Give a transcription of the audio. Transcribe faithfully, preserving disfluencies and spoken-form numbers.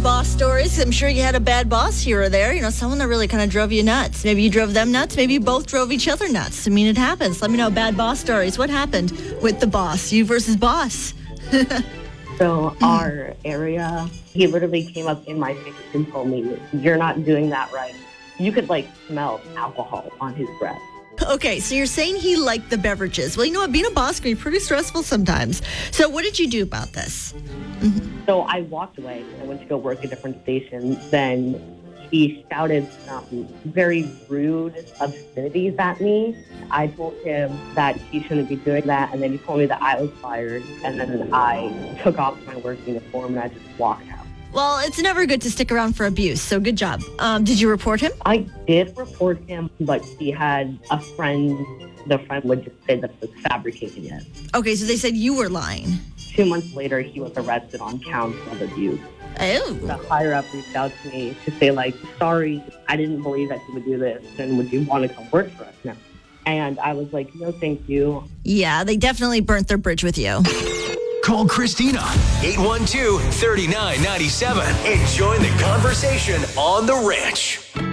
boss stories. I'm sure you had a bad boss here or there. You know, someone that really kind of drove you nuts. Maybe you drove them nuts. Maybe you both drove each other nuts. I mean, it happens. Let me know bad boss stories. What happened with the boss? You versus boss. So our area, he literally came up in my face and told me, "You're not doing that right." You could like smell alcohol on his breath. Okay, so you're saying he liked the beverages. Well, you know what? Being a boss can be pretty stressful sometimes. So what did you do about this? Mm-hmm. So I walked away and I went to go work a different station. Then he shouted some very rude obscenities at me. I told him that he shouldn't be doing that, and then he told me that I was fired. And then I took off my work uniform and I just walked out. Well, it's never good to stick around for abuse, so good job. Um, did you report him? I did report him, but he had a friend. The friend would just say that it was fabricating it. Okay, so they said you were lying. Two months later, he was arrested on counts of abuse. Oh. The higher up reached out to me to say, like, "Sorry, I didn't believe that you would do this, and would you want to come work for us now?" And I was like, "No, thank you." Yeah, they definitely burnt their bridge with you. Call Christina, eight one two, three nine nine seven, and join the conversation on The Ranch.